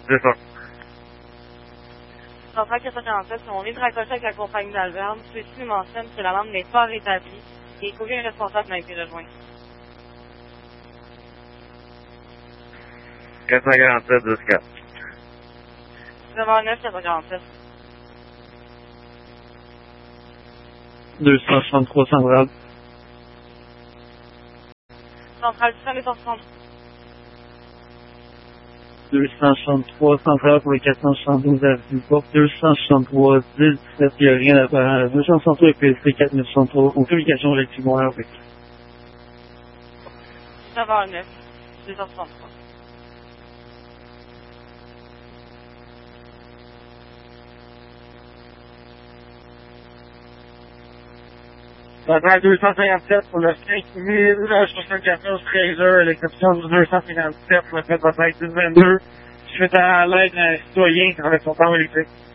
C'est ça. Centrale 447, on est raccroché avec la compagnie d'Alverne. Ceci nous mentionne que la lampe n'est pas rétablie et qu'aucun responsable n'a été rejoint. 447 jusqu'à. 9h09, 447. 263 centrale. Centrale 130. 263 centrale pour les 472 avenue Porte, 263 10 17, il n'y a rien d'apparent. 263 PSP 4963, aucune communication relativement avec. 9h09, 2h33. Centrale 257 pour le 5074 Fraser, l'exception du 257, le fait de être 1022, suite à l'aide d'un citoyen avec son temps électrique.